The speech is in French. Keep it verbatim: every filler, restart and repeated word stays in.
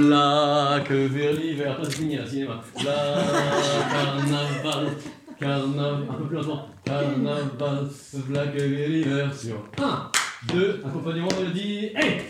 V'là que vers l'hiver, pas fini à cinéma. V'là carnaval, carnaval, un peu plus longtemps. Carnaval, v'là que vers l'hiver sur un, deux, accompagnement mélodie, et